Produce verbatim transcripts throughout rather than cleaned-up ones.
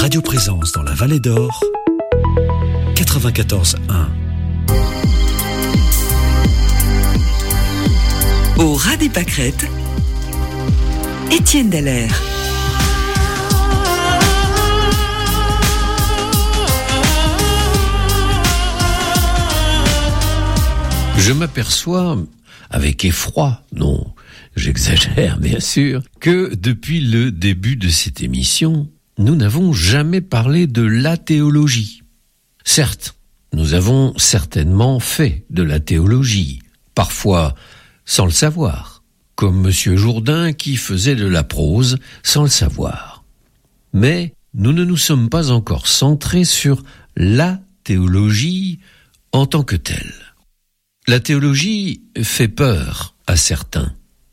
Radio Présence dans la Vallée d'Or, quatre-vingt-quatorze un. Au ras des pâquerettes, Étienne Dallaire. Je m'aperçois, avec effroi, non, j'exagère bien sûr, que depuis le début de cette émission, nous n'avons jamais parlé de l'athéologie. Certes, nous avons certainement fait de la théologie, parfois sans le savoir, comme Monsieur Jourdain qui faisait de la prose sans le savoir. Mais nous ne nous sommes pas encore centrés sur la théologie en tant que telle. La théologie fait peur à certains,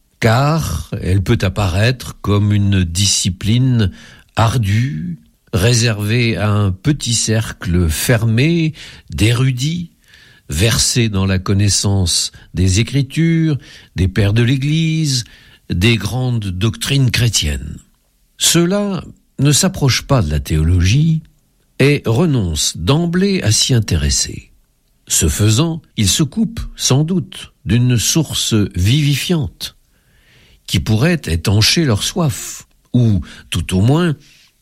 car elle peut apparaître comme une discipline ardue, réservée à un petit cercle fermé d'érudits, versés dans la connaissance des Écritures, des pères de l'Église, des grandes doctrines chrétiennes. Ceux-là ne s'approchent pas de la théologie et renoncent d'emblée à s'y intéresser. Ce faisant, ils se coupent, sans doute, d'une source vivifiante, qui pourrait étancher leur soif, ou, tout au moins,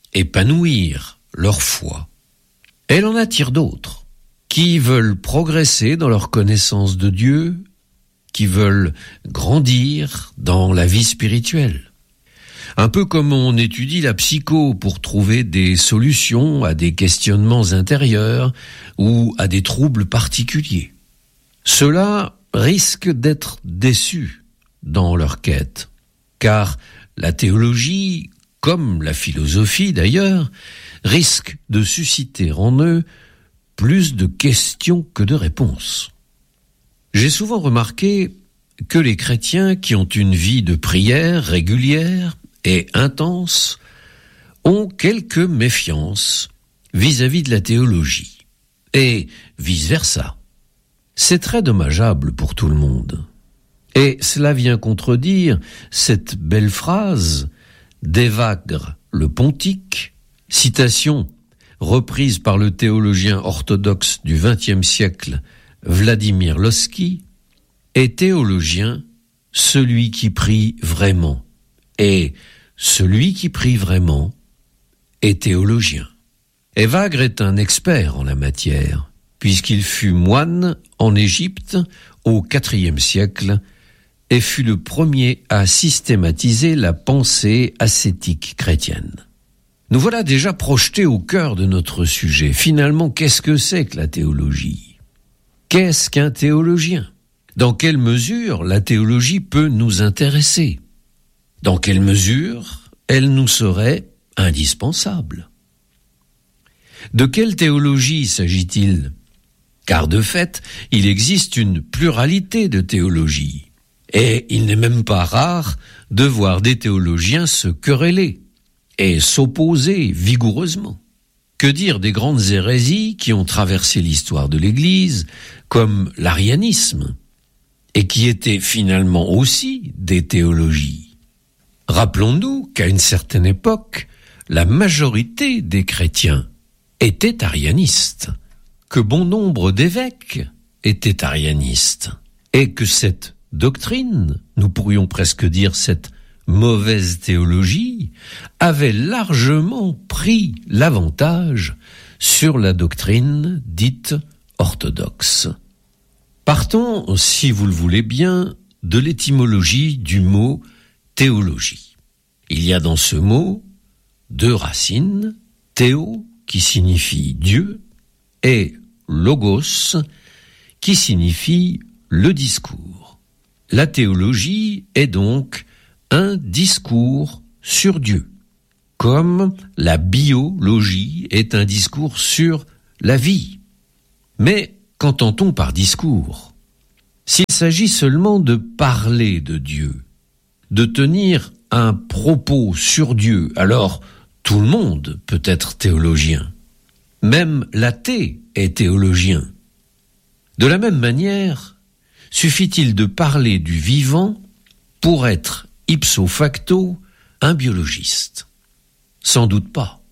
épanouir leur foi. Elle en attire d'autres, qui veulent progresser dans leur connaissance de Dieu, qui veulent grandir dans la vie spirituelle. Un peu comme on étudie la psycho pour trouver des solutions à des questionnements intérieurs ou à des troubles particuliers. Ceux-là risquent d'être déçus dans leur quête, car la théologie, comme la philosophie d'ailleurs, risque de susciter en eux plus de questions que de réponses. J'ai souvent remarqué que les chrétiens qui ont une vie de prière régulière et intense ont quelque méfiance vis-à-vis de la théologie, et vice-versa. C'est très dommageable pour tout le monde. Et cela vient contredire cette belle phrase d'Évagre le Pontique, citation reprise par le théologien orthodoxe du vingtième siècle Vladimir Lossky, est théologien celui qui prie vraiment, et celui qui prie vraiment est théologien. Évagre est un expert en la matière, puisqu'il fut moine en Égypte au quatrième siècle et fut le premier à systématiser la pensée ascétique chrétienne. Nous voilà déjà projetés au cœur de notre sujet. Finalement, qu'est-ce que c'est que la théologie ? Qu'est-ce qu'un théologien ? Dans quelle mesure la théologie peut nous intéresser ? Dans quelle mesure elle nous serait indispensable ? De quelle théologie s'agit-il ? Car de fait, il existe une pluralité de théologies. Et il n'est même pas rare de voir des théologiens se quereller et s'opposer vigoureusement. Que dire des grandes hérésies qui ont traversé l'histoire de l'Église, comme l'arianisme, et qui étaient finalement aussi des théologies ? Rappelons-nous qu'à une certaine époque, la majorité des chrétiens étaient arianistes, que bon nombre d'évêques étaient arianistes, et que cette doctrine, nous pourrions presque dire cette mauvaise théologie, avait largement pris l'avantage sur la doctrine dite orthodoxe. Partons, si vous le voulez bien, de l'étymologie du mot théologie. Il y a dans ce mot deux racines, théo, qui signifie Dieu, et logos, qui signifie le discours. La théologie est donc un discours sur Dieu, comme la biologie est un discours sur la vie. Mais qu'entend-on par discours ? S'il s'agit seulement de parler de Dieu, de tenir un propos sur Dieu, alors tout le monde peut être théologien. Même l'athée est théologien. De la même manière, suffit-il de parler du vivant pour être ipso facto un biologiste ? Sans doute pas.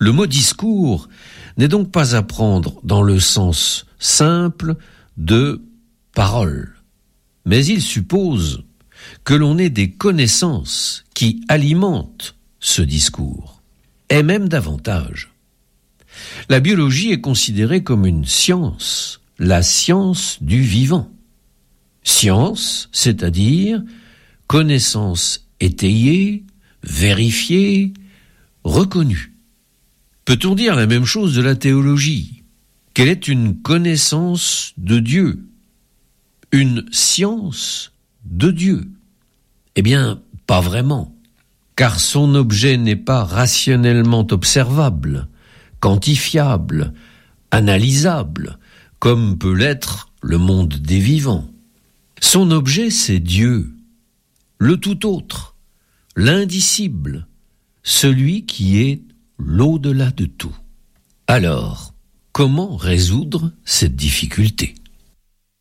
Le mot discours n'est donc pas à prendre dans le sens simple de parole, mais il suppose que l'on ait des connaissances qui alimentent ce discours, et même davantage. La biologie est considérée comme une science, la science du vivant. Science, c'est-à-dire connaissance étayée, vérifiée, reconnue. Peut-on dire la même chose de la théologie? Qu'elle est une connaissance de Dieu, une science de Dieu? Eh bien, pas vraiment, car son objet n'est pas rationnellement observable, quantifiable, analysable, comme peut l'être le monde des vivants. Son objet, c'est Dieu, le tout autre, l'indicible, celui qui est l'au-delà de tout. Alors, comment résoudre cette difficulté ?